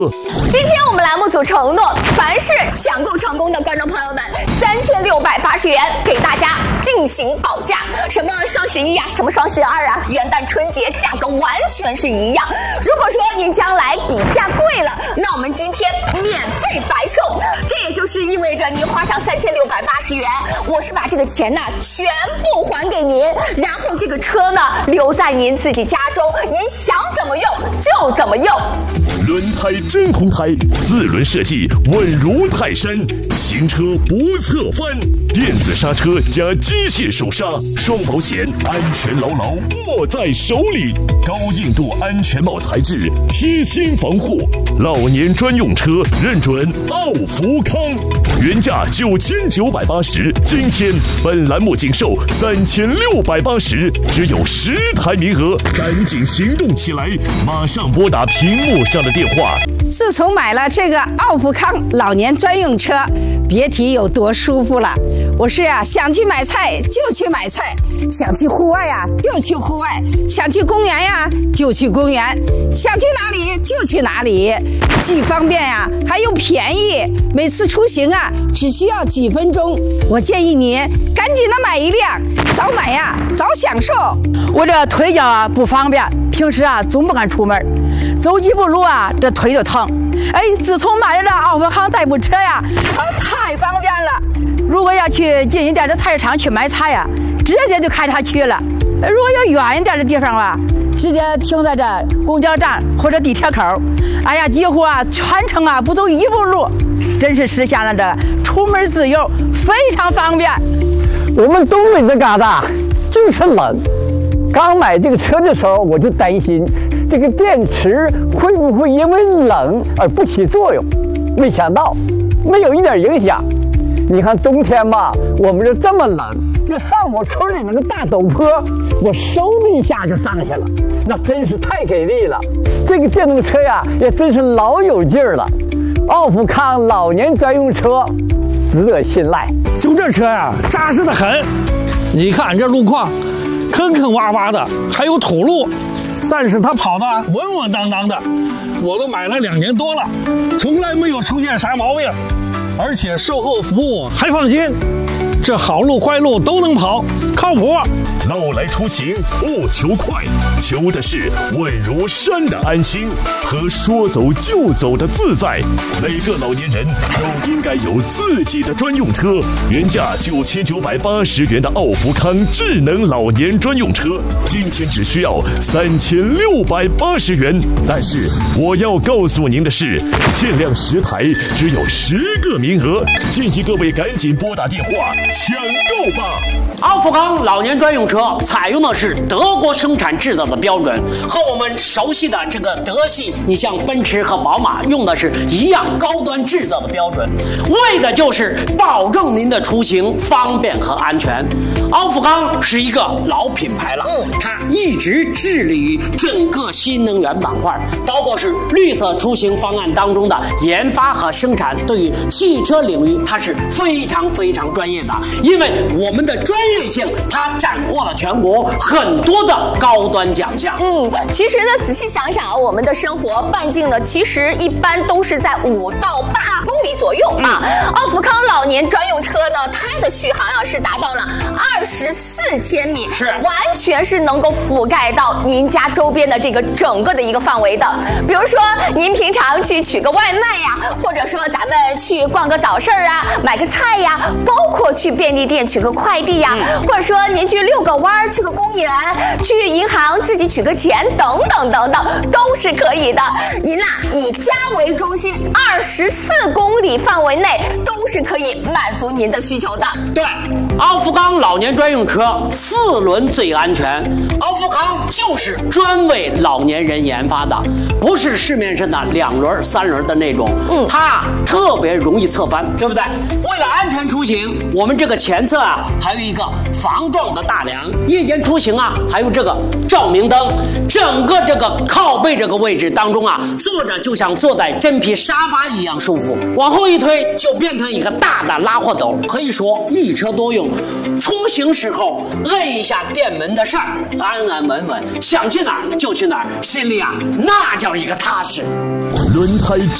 今天我们栏目组承诺，凡是抢购成功的观众朋友们，3680元给大家进行保价。什么双11呀，什么双12啊，元旦春节价格完全是一样。如果说您将来比价贵了，那我们今天免费白送。这也就是意味着您花上3680元，我是把这个钱呢全部还给您，然后这个车呢留在您自己家中，您想怎么用就怎么用。 轮胎真空胎，4轮设计稳如泰山，行车不侧翻，电子刹车加机械手刹，双保险，安全牢牢握在手里。高硬度安全帽材质，贴心防护，老年专用车认准奥福康，原价9980，今天本栏目仅售3680，只有10台名额，赶紧行动起来，马上拨打屏幕上的电话。 自从买了这个奥福康老年专用车，别提有多舒服了。我是想去买菜就去买菜，想去户外就去户外，想去公园就去公园，想去哪里就去哪里，既方便还又便宜。每次出行只需要几分钟。我建议你赶紧的买一辆，早买早享受。 我这腿脚不方便，平时总不敢出门，走几步路这腿就疼。自从买了这奥福康代步车太方便了。如果要去近一点的菜市场去买菜直接就开它去了。如果有远一点的地方直接停在这公交站或者地铁口，几乎全程不走一步路，真是实现了这出门自由，非常方便。 我们东北这旮瘩就是冷，刚买这个车的时候我就担心这个电池会不会因为冷而不起作用，没想到没有一点影响。你看冬天吧，我们这么冷，就上我村里那个大陡坡，我嗖的一下就上去了，那真是太给力了。这个电动车也真是老有劲儿了。奥福康老年专用车值得信赖。 就这车扎实的很。你看这路况坑坑洼洼的，还有土路，但是它跑得稳稳当当的。我都买了2年多了，从来没有出现啥毛病，而且售后服务还放心，这好路坏路都能跑，靠谱。 闹来出行不求快，求的是稳如山的安心和说走就走的自在。每个老年人都应该有自己的专用车，原价9980元的奥福康智能老年专用车，今天只需要3680元。但是我要告诉您的是，限量10台，只有10个名额，建议各位赶紧拨打电话抢购吧。 奥福康老年专用车采用的是德国生产制造的标准，和我们熟悉的这个德系，你像奔驰和宝马用的是一样高端制造的标准，为的就是保证您的出行方便和安全。奥福康是一个老品牌了，它一直致力于整个新能源板块，包括是绿色出行方案当中的研发和生产，对于汽车领域它是非常非常专业的，因为我们的专业性，它斩获了全国很多的高端奖项。 其实呢，仔细想想我们的生活半径呢，其实一般都是在5到8公里左右奥福康老年专用车呢，它的续航是达到了24千米，是完全是能够覆盖到您家周边的这个整个的一个范围的。比如说您平常去取个外卖或者说咱们去逛个早市买个菜包括去便利店取个快递或者说您去遛个弯去个公园，去银行自己取个钱等等等等，都是可以的。您以家为中心，24公里范围内都是可以满足您的需求的。 对，奥福康老年专用车4轮最安全，奥福康就是专为老年人研发的，不是市面上的2轮3轮的那种，它特别容易侧翻，对不对？为了安全出行，我们这个前侧还有一个防撞的大梁， 夜间出行啊，还有这个照明灯，整个这个靠背这个位置当中啊，坐着就像坐在真皮沙发一样舒服。往后一推，就变成一个大的拉货斗，可以说一车多用。出行时候摁一下电门的事儿，安安稳稳，想去哪儿就去哪儿，心里啊那叫一个踏实。 轮胎